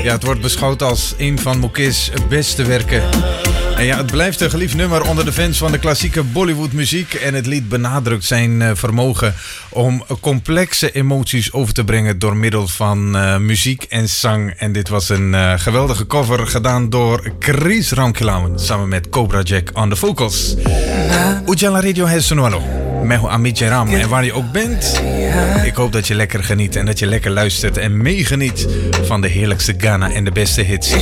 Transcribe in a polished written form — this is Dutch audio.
Ja, het wordt beschouwd als een van Mukesh's beste werken. En ja, het blijft een geliefd nummer onder de fans van de klassieke Bollywood-muziek. En het lied benadrukt zijn vermogen om complexe emoties over te brengen door middel van muziek en zang. En dit was een geweldige cover gedaan door Chris Ramkilawan samen met Cobra Jack on the vocals. Ujala Radio है सुनो लो. मैं हूं Amit Jairam. En waar je ook bent, ik hoop dat je lekker geniet en dat je lekker luistert en meegeniet van de heerlijkste Ghana en de beste hits.